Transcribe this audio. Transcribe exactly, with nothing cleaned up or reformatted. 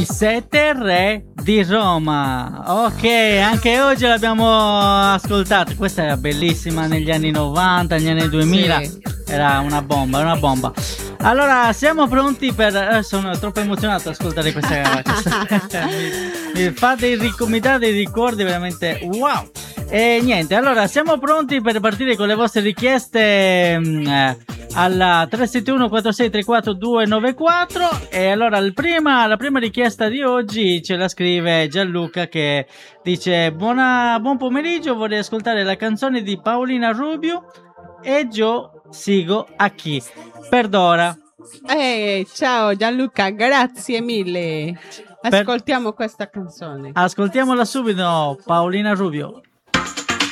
I Sette Re di Roma. Ok, anche oggi l'abbiamo ascoltata. Questa era bellissima negli anni novanta, negli anni duemila. Sì. Era una bomba, una bomba. Allora, siamo pronti per... Eh, sono troppo emozionato ad ascoltare questa questa mi, mi fa dei, mi dà dei ricordi veramente wow. E niente, allora siamo pronti per partire con le vostre richieste mh, eh, alla tre sette uno quattro sei tre quattro due nove quattro. E allora il prima, la prima richiesta di oggi ce la scrive Gianluca, che dice: Buona, buon pomeriggio, vorrei ascoltare la canzone di Paolina Rubio e Joe Sigo a chi perdora. Eh, ciao Gianluca, grazie mille. Ascoltiamo per... questa canzone. Ascoltiamola subito, Paolina Rubio.